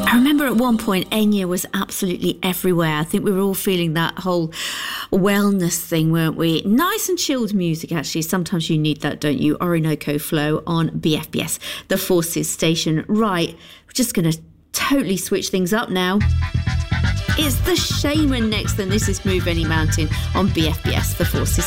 I remember at one point Enya was absolutely everywhere. I think we were all feeling that whole wellness thing, weren't we? Nice and chilled music, actually. Sometimes you need that, don't you? Orinoco Flow on BFBS, the Forces station. Right, we're just going to totally switch things up now. It's the Shaman next, and this is Move Any Mountain on BFBS, the Forces